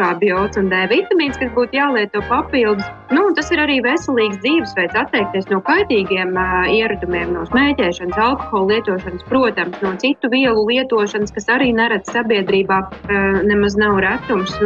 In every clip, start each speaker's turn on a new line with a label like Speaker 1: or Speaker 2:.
Speaker 1: skābjots un D vitamīns, kas būtu jālieto papildus. Tas ir arī veselīgs dzīvesveids, atteikties no kaitīgiem ieradumiem, no smēķēšanas, alkohola lietošanas, protams, no citu vielu lietošanas, kas arī neredz sabiedrībā nemaz nav retums.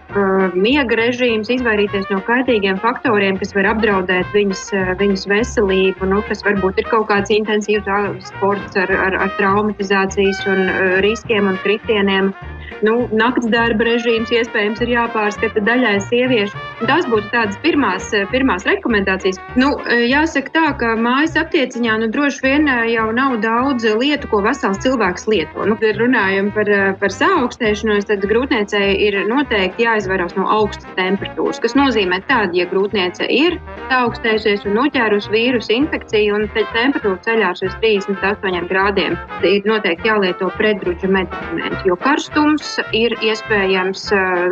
Speaker 1: Miega režīms, izvairīties no kaitīgiem faktoriem, kas var apdraudēt viņas veselību, kas varbūt ir kaut kāds intensīvs sports ar traumatizācijas un riskiem un kritieniem. Nakts darba režīms iespējams ir jāpārskata daļai sieviešu. Tas būtu tādas pirmās rekomendācijas. Jāsaka tā, ka mājas aptieciņā droši vien jau nav daudz lietu, ko vesels cilvēks lieto. Runājam par saaugstēšanos, tad grūtniecei ir noteikti jāizvairās no augstas temperatūras, kas nozīmē tādu, ja grūtniece ir saaugstējusies un noķērusi vīrusu infekciju un temperatūra ceļās uz 38 grādiem, ir noteikti jālieto pretdruģa medikamenti, jo karstums ir iespējams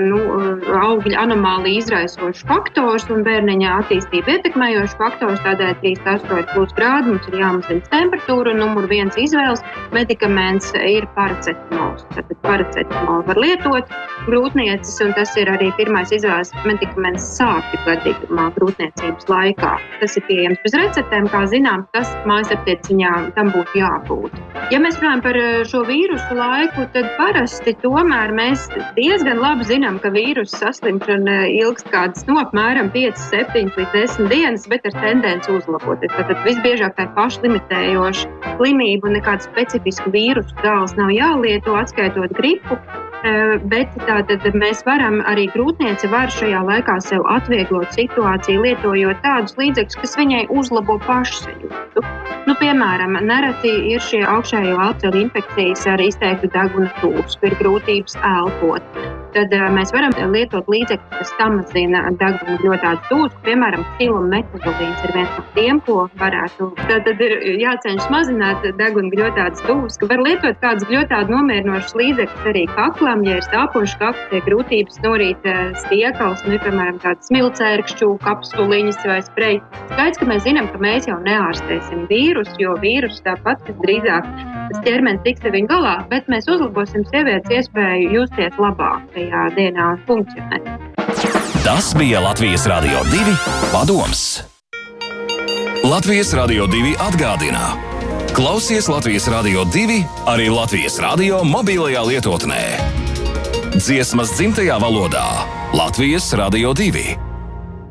Speaker 1: augļa anomālija izraisošs faktors un bērniņa attīstību ietekmējošs faktors, tādēļ 38+ grādi mums ir jāmazina temperatūra un numur 1 izvēles medikaments ir paracetamols. Tātad paracetamolu var lietot grūtnieces un tas ir arī pirmais izvēles medikaments sāpju gadījumā grūtniecības laikā. Tas ir pieejams bez receptēm, kā zinām, tas mājas aptieciņā tam būtu jābūt. Ja mēs runājam par šo vīrusu laiku, tad parasti tomēr mēs diezgan labi zinām, ka vīrusu saslimšana ilgst kādas apmēram 5, 7 līdz 10 dienas, bet ar tendenci uzlaboties. Tātad visbiežāk tā ir pašlimitējoša slimība un nekāda specifiska vīrusu zāles nav jālieto, atskaitot gripu. Bet tātad mēs varam, arī grūtniece var šajā laikā sev atvieglot situāciju, lietojot tādus līdzekļus, kas viņai uzlabo pašsajūtu. Piemēram, nereti ir šie augšējo elpoceļu infekcijas ar izteiktu deguna tūsku, ir grūtības elpot. Tad mēs varam lietot līdzekļus, kas samazina deguna gļotādu tūsku. Piemēram, silummetazolīns ir viens no tiem, ko varētu. Tad ir jācenšas mazināt deguna gļotādas tūsku. Var lietot kādus gļotādu nomierinošus līdzekļus arī kaklam, ja ir stāpošs kakls, tiek grūtības norīt stiekals, ir, piemēram, tāds smilcērkšķu kapsuliņas vai spreji. Skaidrs, ka mēs zinām, ka mēs jau neārstēsim vīrusu, jo vīrusu tāpat, kas drīzāk tas ķermenis tiks ar viņu galā, bet mēs uzlabosim sievietes iespēju justies labāk tajā dienā funkcionēt.
Speaker 2: Tas bija Latvijas Radio 2 padoms. Latvijas Radio 2 atgādina. Klausies Latvijas Radio 2 arī Latvijas Radio mobilajā lietotnē. Dziesmas dzimtajā valodā Latvijas Radio 2.